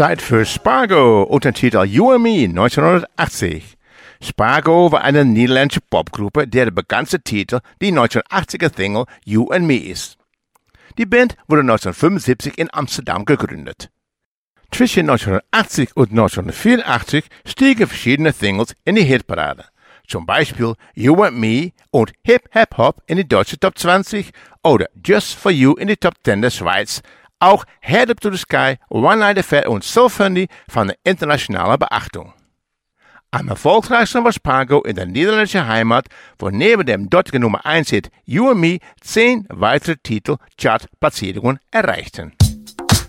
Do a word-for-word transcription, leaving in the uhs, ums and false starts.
Zeit für Spargo unter dem Titel You and Me neunzehnhundertachtzig. Spargo war eine niederländische Popgruppe, deren bekannteste Titel die neunzehnhundertachtziger Single You and Me ist. Die Band wurde neunzehnhundertfünfundsiebzig in Amsterdam gegründet. Zwischen neunzehnhundertachtzig und neunzehnhundertvierundachtzig stiegen verschiedene Singles in die Hitparade. Zum Beispiel You and Me und Hip Hap Hop in die deutsche Top zwanzig oder Just for You in die Top zehn der Schweiz. Auch Head Up to the Sky, One Night Affair und So Funny fanden internationale Beachtung. Am erfolgreichsten war Spargo in der niederländischen Heimat, wo neben dem dortigen Nummer eins Hit You and Me zehn weitere Titel Chartplatzierungen erreichten.